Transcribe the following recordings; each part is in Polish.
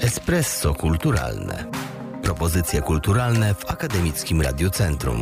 Espresso kulturalne. Propozycje kulturalne w Akademickim Radiocentrum.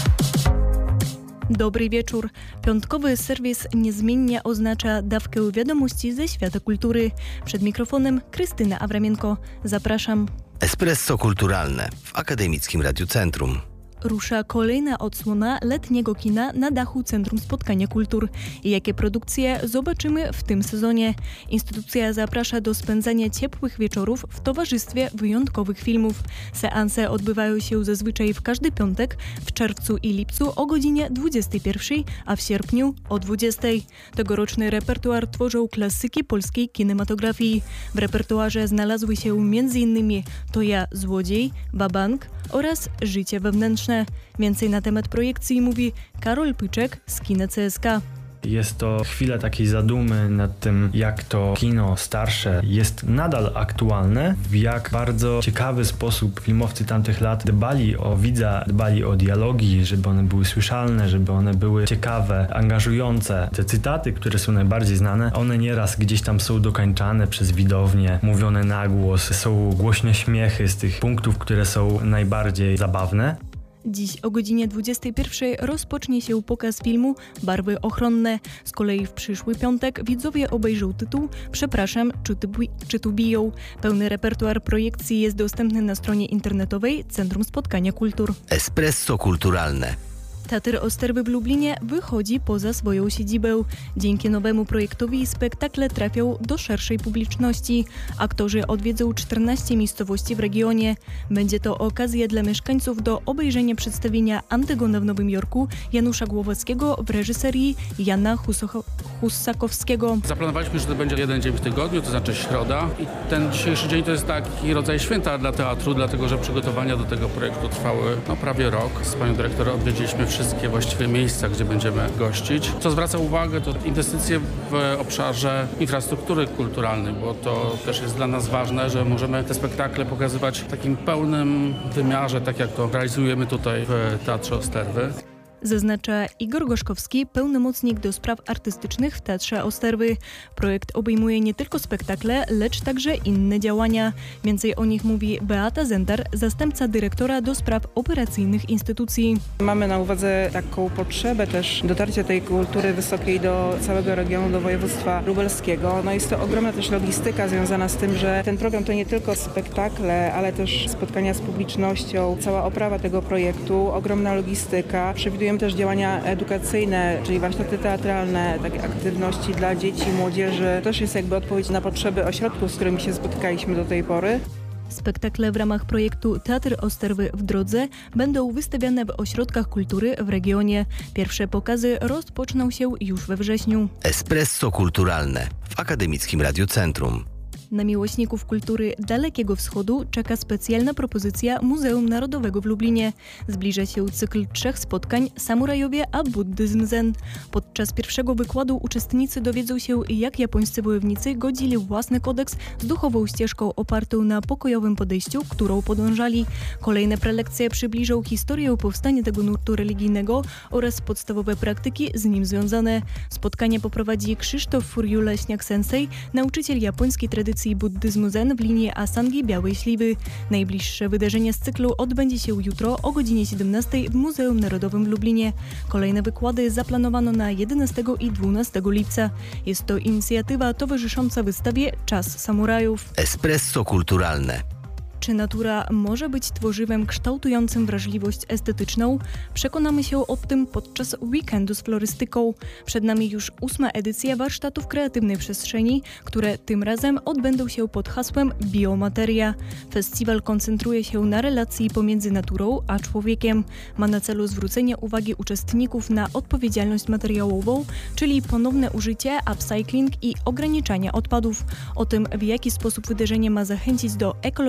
Dobry wieczór. Piątkowy serwis niezmiennie oznacza dawkę wiadomości ze świata kultury. Przed mikrofonem Krystyna Awramienko. Zapraszam. Espresso kulturalne w Akademickim Radiocentrum. Rusza kolejna odsłona letniego kina na dachu Centrum Spotkania Kultur. Jakie produkcje zobaczymy w tym sezonie? Instytucja zaprasza do spędzania ciepłych wieczorów w towarzystwie wyjątkowych filmów. Seanse odbywają się zazwyczaj w każdy piątek, w czerwcu i lipcu o godzinie 21, a w sierpniu o 20. Tegoroczny repertuar tworzą klasyki polskiej kinematografii. W repertuarze znalazły się m.in. To ja, złodziej, Babank oraz Życie wewnętrzne. Więcej na temat projekcji mówi Karol Pyczek z Kina CSK. Jest to chwila takiej zadumy nad tym, jak to kino starsze jest nadal aktualne, w jak bardzo ciekawy sposób filmowcy tamtych lat dbali o widza, dbali o dialogi, żeby one były słyszalne, żeby one były ciekawe, angażujące. Te cytaty, które są najbardziej znane, one nieraz gdzieś tam są dokańczane przez widownię, mówione na głos, są głośne śmiechy z tych punktów, które są najbardziej zabawne. Dziś o godzinie 21 rozpocznie się pokaz filmu Barwy ochronne. Z kolei w przyszły piątek widzowie obejrzą tytuł Przepraszam, czy tu biją? Pełny repertuar projekcji jest dostępny na stronie internetowej Centrum Spotkania Kultur. Espresso kulturalne. Teatr Osterwy w Lublinie wychodzi poza swoją siedzibę. Dzięki nowemu projektowi spektakle trafią do szerszej publiczności. Aktorzy odwiedzą 14 miejscowości w regionie. Będzie to okazja dla mieszkańców do obejrzenia przedstawienia Antygona w Nowym Jorku Janusza Głowackiego w reżyserii Jana Hussakowskiego. Zaplanowaliśmy, że to będzie jeden dzień w tygodniu, to znaczy środa. I ten dzisiejszy dzień to jest taki rodzaj święta dla teatru, dlatego że przygotowania do tego projektu trwały prawie rok. Z panią dyrektor odwiedziliśmy wszystkie właściwie miejsca, gdzie będziemy gościć. Co zwraca uwagę, to inwestycje w obszarze infrastruktury kulturalnej, bo to też jest dla nas ważne, że możemy te spektakle pokazywać w takim pełnym wymiarze, tak jak to realizujemy tutaj w Teatrze Osterwy. Zaznacza Igor Gorzkowski, pełnomocnik do spraw artystycznych w Teatrze Osterwy. Projekt obejmuje nie tylko spektakle, lecz także inne działania. Więcej o nich mówi Beata Zendar, zastępca dyrektora do spraw operacyjnych instytucji. Mamy na uwadze taką potrzebę też dotarcia tej kultury wysokiej do całego regionu, do województwa lubelskiego. No jest to ogromna też logistyka związana z tym, że ten program to nie tylko spektakle, ale też spotkania z publicznością, cała oprawa tego projektu, ogromna logistyka. Przewidujemy też działania edukacyjne, czyli warsztaty teatralne, takie aktywności dla dzieci, młodzieży. To też jest jakby odpowiedź na potrzeby ośrodków, z którymi się spotykaliśmy do tej pory. Spektakle w ramach projektu Teatr Osterwy w drodze będą wystawiane w ośrodkach kultury w regionie. Pierwsze pokazy rozpoczną się już we wrześniu. Espresso kulturalne w Akademickim Radiocentrum. Na miłośników kultury Dalekiego Wschodu czeka specjalna propozycja Muzeum Narodowego w Lublinie. Zbliża się cykl 3 spotkań Samurajowie a buddyzm zen. Podczas pierwszego wykładu uczestnicy dowiedzą się, jak japońscy wojownicy godzili własny kodeks z duchową ścieżką opartą na pokojowym podejściu, którą podążali. Kolejne prelekcje przybliżą historię powstania tego nurtu religijnego oraz podstawowe praktyki z nim związane. Spotkanie poprowadzi Krzysztof Furiu-Leśniak-sensei, nauczyciel japońskiej tradycji buddyzmu zen w linii Asangi Białej Śliwy. Najbliższe wydarzenie z cyklu odbędzie się jutro o godzinie 17 w Muzeum Narodowym w Lublinie. Kolejne wykłady zaplanowano na 11 i 12 lipca. Jest to inicjatywa towarzysząca wystawie Czas Samurajów. Espresso kulturalne. Czy natura może być tworzywem kształtującym wrażliwość estetyczną? Przekonamy się o tym podczas weekendu z florystyką. Przed nami już 8. edycja warsztatów kreatywnej przestrzeni, które tym razem odbędą się pod hasłem Biomateria. Festiwal koncentruje się na relacji pomiędzy naturą a człowiekiem. Ma na celu zwrócenie uwagi uczestników na odpowiedzialność materiałową, czyli ponowne użycie, upcycling i ograniczanie odpadów. O tym, w jaki sposób wydarzenie ma zachęcić do ekologicznego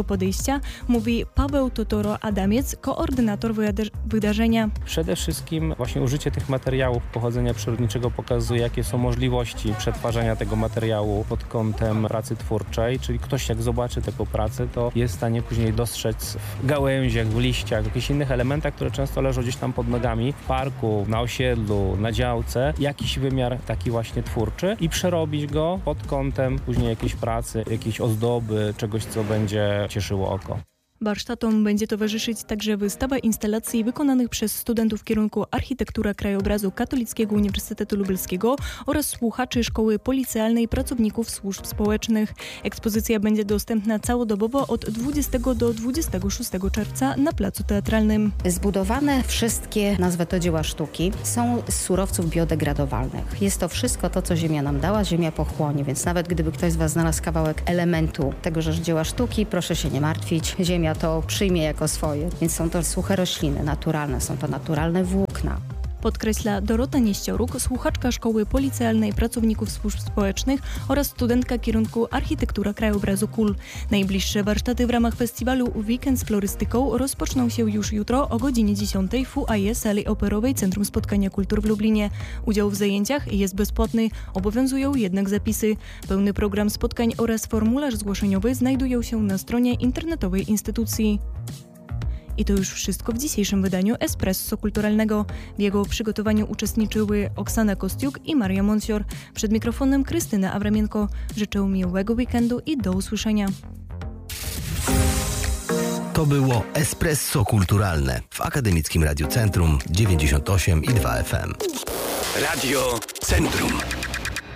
takiego podejścia mówi Paweł Totoro-Adamiec, koordynator wydarzenia. Przede wszystkim właśnie użycie tych materiałów pochodzenia przyrodniczego pokazuje, jakie są możliwości przetwarzania tego materiału pod kątem pracy twórczej, czyli ktoś jak zobaczy taką pracę, to jest w stanie później dostrzec w gałęziach, w liściach, w jakichś innych elementach, które często leżą gdzieś tam pod nogami, w parku, na osiedlu, na działce, jakiś wymiar taki właśnie twórczy i przerobić go pod kątem później jakiejś pracy, jakiejś ozdoby, czegoś, co będzie cieszyło oko. Warsztatom będzie towarzyszyć także wystawa instalacji wykonanych przez studentów kierunku Architektura Krajobrazu Katolickiego Uniwersytetu Lubelskiego oraz słuchaczy Szkoły Policealnej Pracowników Służb Społecznych. Ekspozycja będzie dostępna całodobowo od 20 do 26 czerwca na Placu Teatralnym. Zbudowane wszystkie, nazwę to dzieła sztuki, są z surowców biodegradowalnych. Jest to wszystko to, co Ziemia nam dała, Ziemia pochłonie, więc nawet gdyby ktoś z Was znalazł kawałek elementu tegoż dzieła sztuki, proszę się nie martwić, Ziemia to przyjmie jako swoje. Więc są to suche rośliny, naturalne, są to naturalne włókna. Podkreśla Dorota Nieścioruk, słuchaczka Szkoły Policealnej Pracowników Służb Społecznych oraz studentka kierunku Architektura Krajobrazu KUL. Najbliższe warsztaty w ramach festiwalu Weekend z florystyką rozpoczną się już jutro o godzinie 10 w foyer sali operowej Centrum Spotkania Kultur w Lublinie. Udział w zajęciach jest bezpłatny, obowiązują jednak zapisy. Pełny program spotkań oraz formularz zgłoszeniowy znajdują się na stronie internetowej instytucji. I to już wszystko w dzisiejszym wydaniu Espresso Kulturalnego. W jego przygotowaniu uczestniczyły Oksana Kostiuk i Maria Monsior. Przed mikrofonem Krystyna Awramienko. Życzę miłego weekendu i do usłyszenia. To było Espresso Kulturalne w Akademickim Radiu Centrum 98,2 FM. Radio Centrum.